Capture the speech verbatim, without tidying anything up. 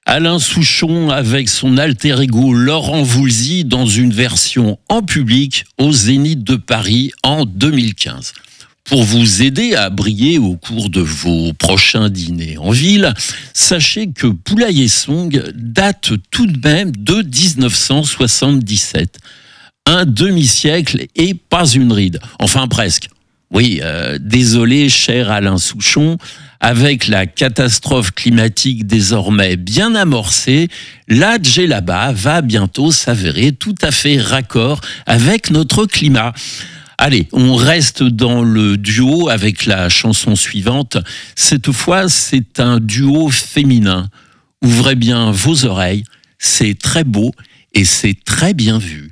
Alain Souchon avec son alter ego Laurent Voulzy dans une version en public au Zénith de Paris en deux mille quinze. Pour vous aider à briller au cours de vos prochains dîners en ville, sachez que Poulailler Song date tout de même de dix-neuf cent soixante-dix-sept. Un demi-siècle et pas une ride. Enfin presque. Oui, euh, désolé, cher Alain Souchon, avec la catastrophe climatique désormais bien amorcée, la djellaba va bientôt s'avérer tout à fait raccord avec notre climat. Allez, on reste dans le duo avec la chanson suivante. Cette fois, c'est un duo féminin. Ouvrez bien vos oreilles, c'est très beau et c'est très bien vu.